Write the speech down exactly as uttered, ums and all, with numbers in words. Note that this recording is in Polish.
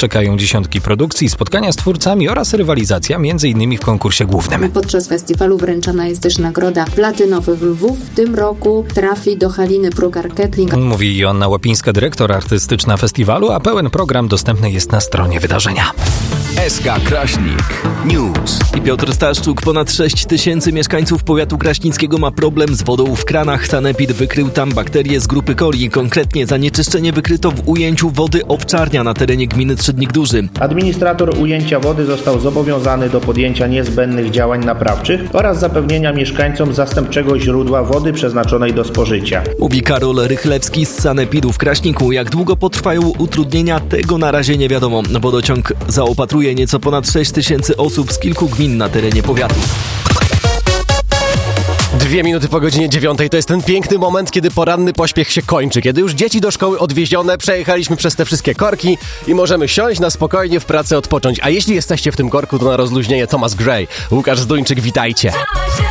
czekają dziesiątki produkcji, spotkania z twórcami oraz rywalizacja między innymi w konkursie głównym. Podczas festiwalu wręczana jest też nagroda Platynowych Lwów. W tym roku trafi do Haliny Prugar-Kettling. Mówi Joanna Łapińska, dyrektor artystyczna festiwalu, a pełen program dostępny jest na stronie wydarzenia. S K Kraśnik News. I Piotr Staszczuk. Ponad sześć tysięcy mieszkańców powiatu kraśnickiego ma problem z wodą w kranach. Sanepid wykrył tam bakterie z grupy coli. Konkretnie zanieczyszczenie wykryto w ujęciu wody Owczarnia na terenie gminy Trzydnik Duży. Administrator ujęcia wody został zobowiązany do podjęcia niezbędnych działań naprawczych oraz zapewnienia mieszkańcom zastępczego źródła wody przeznaczonej do spożycia. Mówi Karol Rychlewski z Sanepidu w Kraśniku. Jak długo potrwają utrudnienia, tego na razie nie wiadomo. Wodociąg zaopatruje nieco ponad sześć tysięcy osób z kilku gmin na terenie powiatu. Dwie minuty po godzinie dziewiątej to jest ten piękny moment, kiedy poranny pośpiech się kończy. Kiedy już dzieci do szkoły odwiezione, przejechaliśmy przez te wszystkie korki i możemy siąść na spokojnie w pracy odpocząć. A jeśli jesteście w tym korku, to na rozluźnienie Thomas Gray. Łukasz Zduńczyk, witajcie.